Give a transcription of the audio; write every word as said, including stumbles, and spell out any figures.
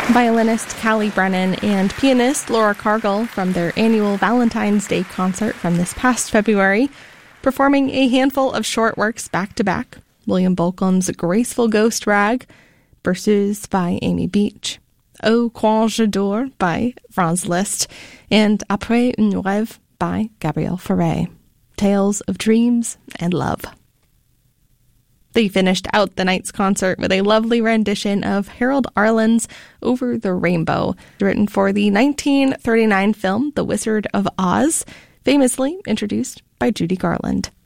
Violinist Callie Brennan and pianist Laura Cargill from their annual Valentine's Day concert from this past February, performing a handful of short works back-to-back: William Bolcom's Graceful Ghost Rag, Berceuse by Amy Beach, Au Quand j'adore by Franz Liszt, and Après un rêve by Gabrielle Fauré. Tales of dreams and love. They finished out the night's concert with a lovely rendition of Harold Arlen's Over the Rainbow, written for the nineteen thirty-nine film The Wizard of Oz, famously introduced by Judy Garland.